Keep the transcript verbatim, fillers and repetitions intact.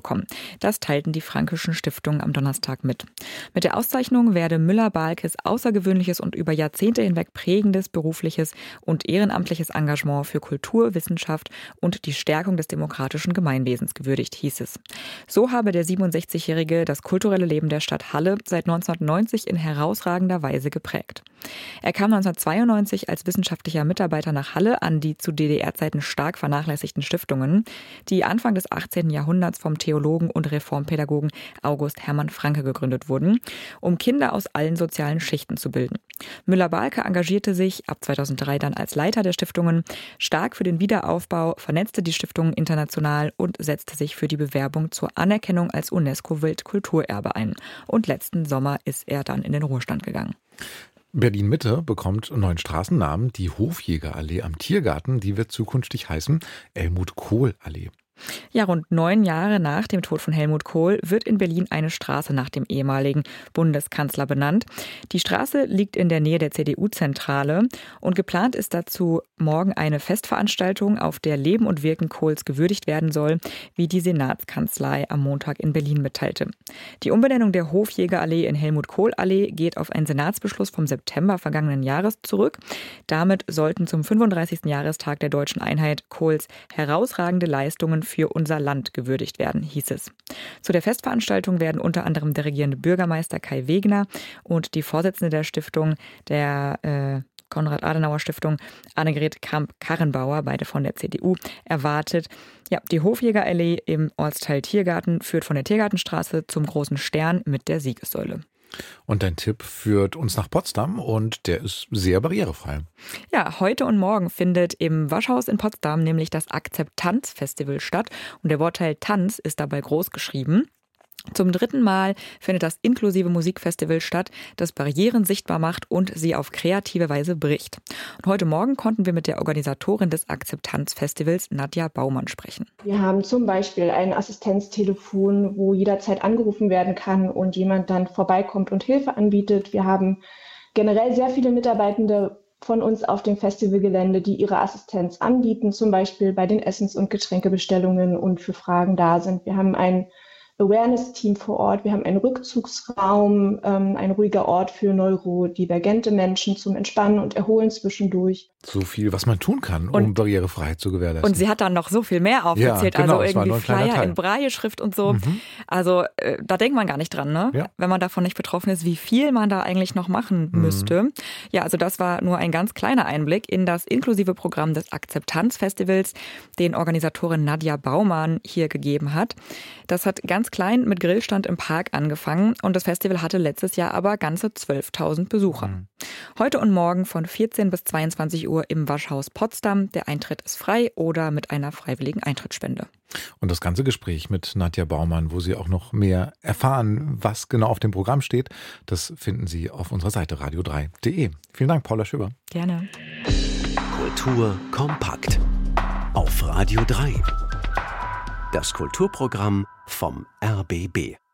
bekommen. Das teilten die Franckeschen Stiftungen am Donnerstag mit. Mit der Auszeichnung werde Müller-Balkes außergewöhnliches und über Jahrzehnte hinweg prägendes berufliches und ehrenamtliches Engagement für Kultur, Wissenschaft und die Stärkung des demokratischen Gemeinwesens gewürdigt, hieß es. So habe der siebenundsechzigjährige das kulturelle Leben der Stadt Halle seit neunzehnhundertneunzig in herausragender Weise geprägt. Er kam neunzehnhundertzweiundneunzig als wissenschaftlicher Mitarbeiter nach Halle an die zu D D R-Zeiten stark vernachlässigten Stiftungen, die Anfang des achtzehnten Jahrhunderts vom Theologen und Reformpädagogen August Hermann Francke gegründet wurden, um Kinder aus allen sozialen Schichten zu bilden. Müller-Balke engagierte sich ab zweitausenddrei dann als Leiter der Stiftungen stark für den Wiederaufbau, vernetzte die Stiftungen international und setzte sich für die Bewerbung zur Anerkennung als UNESCO-Weltkulturerbe ein. Und letzten Sommer ist er dann in den Ruhestand gegangen. Berlin-Mitte bekommt einen neuen Straßennamen. Die Hofjägerallee am Tiergarten, die wird zukünftig heißen Helmut-Kohl-Allee. Ja, rund neun Jahre nach dem Tod von Helmut Kohl wird in Berlin eine Straße nach dem ehemaligen Bundeskanzler benannt. Die Straße liegt in der Nähe der C D U-Zentrale und geplant ist dazu morgen eine Festveranstaltung, auf der Leben und Wirken Kohls gewürdigt werden soll, wie die Senatskanzlei am Montag in Berlin mitteilte. Die Umbenennung der Hofjägerallee in Helmut-Kohl-Allee geht auf einen Senatsbeschluss vom September vergangenen Jahres zurück. Damit sollten zum fünfunddreißigsten Jahrestag der deutschen Einheit Kohls herausragende Leistungen für unser Land gewürdigt werden, hieß es. Zu der Festveranstaltung werden unter anderem der regierende Bürgermeister Kai Wegner und die Vorsitzende der Stiftung, der äh, Konrad-Adenauer-Stiftung, Annegret Kramp-Karrenbauer, beide von der C D U, erwartet. Ja, die Hofjägerallee im Ortsteil Tiergarten führt von der Tiergartenstraße zum Großen Stern mit der Siegessäule. Und dein Tipp führt uns nach Potsdam und der ist sehr barrierefrei. Ja, heute und morgen findet im Waschhaus in Potsdam nämlich das Akzeptanz-Festival statt und der Wortteil Tanz ist dabei groß geschrieben. Zum dritten Mal findet das inklusive Musikfestival statt, das Barrieren sichtbar macht und sie auf kreative Weise bricht. Und heute Morgen konnten wir mit der Organisatorin des Akzeptanzfestivals, Nadja Baumann, sprechen. Wir haben zum Beispiel ein Assistenztelefon, wo jederzeit angerufen werden kann und jemand dann vorbeikommt und Hilfe anbietet. Wir haben generell sehr viele Mitarbeitende von uns auf dem Festivalgelände, die ihre Assistenz anbieten, zum Beispiel bei den Essens- und Getränkebestellungen und für Fragen da sind. Wir haben ein Awareness-Team vor Ort. Wir haben einen Rückzugsraum, ähm, ein ruhiger Ort für neurodivergente Menschen zum Entspannen und Erholen zwischendurch. So viel, was man tun kann, um und, Barrierefreiheit zu gewährleisten. Und sie hat dann noch so viel mehr aufgezählt, ja, genau, also irgendwie Flyer in Brailleschrift und so. Mhm. Also äh, da denkt man gar nicht dran, ne? Ja. Wenn man davon nicht betroffen ist, wie viel man da eigentlich noch machen mhm. müsste. Ja, also das war nur ein ganz kleiner Einblick in das inklusive Programm des Akzeptanzfestivals, den Organisatorin Nadja Baumann hier gegeben hat. Das hat ganz klein mit Grillstand im Park angefangen und das Festival hatte letztes Jahr aber ganze zwölftausend Besucher. Mhm. Heute und morgen von vierzehn bis zweiundzwanzig Uhr im Waschhaus Potsdam. Der Eintritt ist frei oder mit einer freiwilligen Eintrittsspende. Und das ganze Gespräch mit Nadja Baumann, wo Sie auch noch mehr erfahren, was genau auf dem Programm steht, das finden Sie auf unserer Seite radio drei punkt de. Vielen Dank, Paula Schöber. Gerne. Kultur kompakt auf Radio drei. Das Kulturprogramm vom R B B.